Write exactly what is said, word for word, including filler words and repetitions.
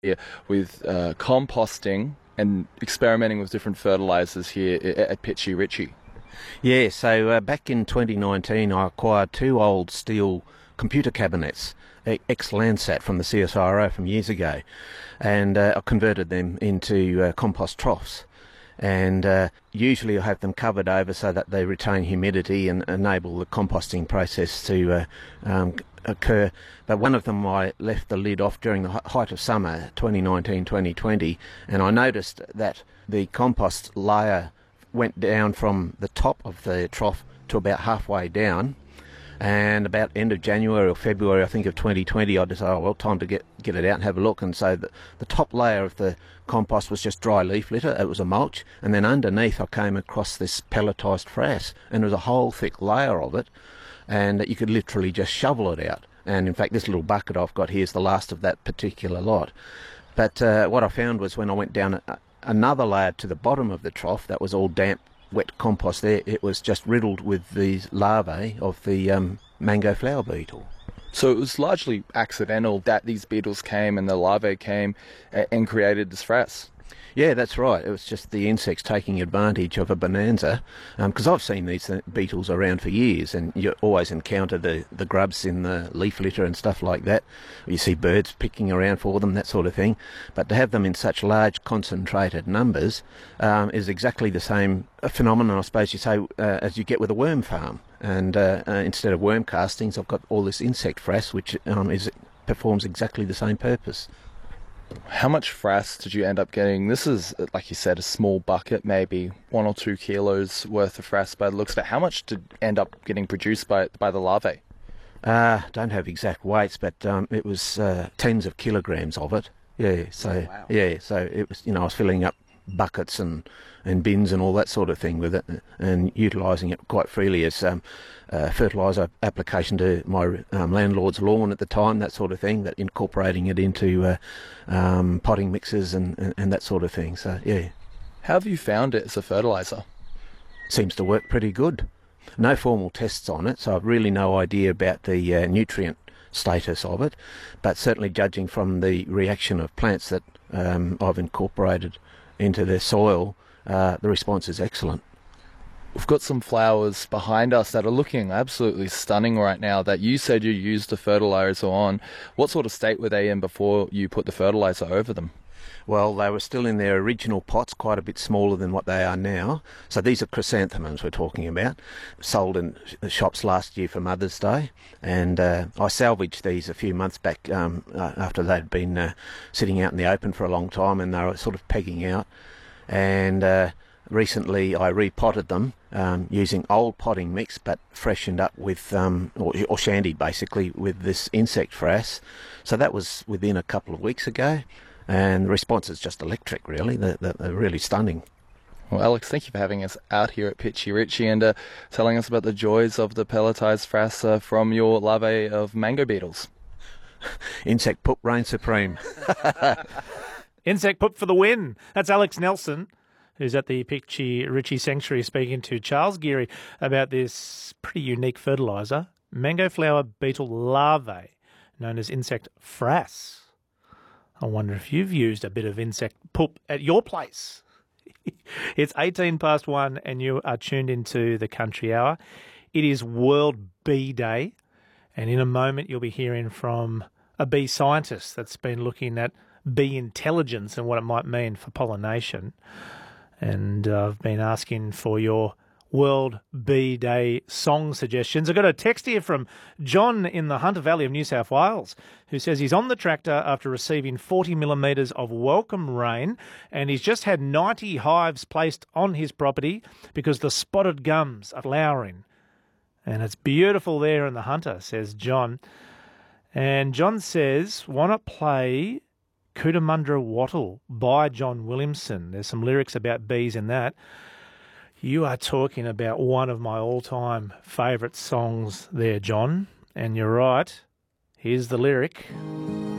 here with uh, composting and experimenting with different fertilisers here at Pitchie Ritchie. Yeah, so uh, back in twenty nineteen I acquired two old steel computer cabinets, ex-Landsat from the C S I R O from years ago, and uh, I converted them into uh, compost troughs. And uh, usually I have them covered over so that they retain humidity and enable the composting process to uh, um, occur. But one of them I left the lid off during the height of summer, twenty nineteen twenty twenty, and I noticed that the compost layer went down from the top of the trough to about halfway down. And about end of January or February, I think, of twenty twenty, I decided, oh, well, time to get get it out and have a look. And so the, the top layer of the compost was just dry leaf litter. It was a mulch. And then underneath, I came across this pelletised frass. And there was a whole thick layer of it. And you could literally just shovel it out. And in fact, this little bucket I've got here is the last of that particular lot. But uh, what I found was when I went down a, another layer to the bottom of the trough, that was all damp, wet compost there, it was just riddled with these larvae of the um, mango flower beetle. So it was largely accidental that these beetles came and the larvae came and created this frass? Yeah, that's right. It was just the insects taking advantage of a bonanza, because um, I've seen these beetles around for years, and you always encounter the, the grubs in the leaf litter and stuff like that. You see birds picking around for them, that sort of thing. But to have them in such large concentrated numbers um, is exactly the same phenomenon, I suppose you say, uh, as you get with a worm farm. And uh, uh, instead of worm castings, I've got all this insect frass, which um, is performs exactly the same purpose. How much frass did you end up getting? This is, like you said, a small bucket, maybe one or two kilos worth of frass by the looks of it. How much did end up getting produced by by the larvae? Uh, don't have exact weights, but um, it was uh, tens of kilograms of it. Yeah, so oh, wow. yeah, so it was. You know, I was filling up buckets and and bins and all that sort of thing with it, and utilising it quite freely as um, uh, fertiliser application to my um, landlord's lawn at the time, that sort of thing, that incorporating it into uh, um, potting mixes and, and, and that sort of thing. So, yeah. How have you found it as a fertiliser? Seems to work pretty good. No formal tests on it, so I've really no idea about the uh, nutrient status of it, but certainly judging from the reaction of plants that um, I've incorporated into their soil, uh, the response is excellent. We've got some flowers behind us that are looking absolutely stunning right now that you said you used the fertiliser on. What sort of state were they in before you put the fertiliser over them? Well, they were still in their original pots, quite a bit smaller than what they are now. So these are chrysanthemums we're talking about, sold in shops last year for Mother's Day. And uh, I salvaged these a few months back um, uh, after they'd been uh, sitting out in the open for a long time, and they were sort of pegging out. And uh, recently I repotted them um, using old potting mix, but freshened up with, um, or, or shandied basically, with this insect frass. So that was within a couple of weeks ago. And the response is just electric, really. They're, they're really stunning. Well, Alex, thank you for having us out here at Pitchie Ritchie and uh, telling us about the joys of the pelletised frass uh, from your larvae of mango beetles. Insect poop reigns supreme. Insect poop for the win. That's Alex Nelson, who's at the Pitchie Ritchie Sanctuary, speaking to Charles Geary about this pretty unique fertiliser, mango flower beetle larvae, known as insect frass. I wonder if you've used a bit of insect poop at your place. It's eighteen past one and you are tuned into the Country Hour. It is World Bee Day, and in a moment you'll be hearing from a bee scientist that's been looking at bee intelligence and what it might mean for pollination. And uh, I've been asking for your World Bee Day song suggestions. I got a text here from John in the Hunter Valley of New South Wales, who says he's on the tractor after receiving forty millimetres of welcome rain, and he's just had ninety hives placed on his property because the spotted gums are flowering. And it's beautiful there in the Hunter, says John. And John says, why not play Cootamundra Wattle by John Williamson? There's some lyrics about bees in that. You are talking about one of my all-time favourite songs there, John. And you're right. Here's the lyric.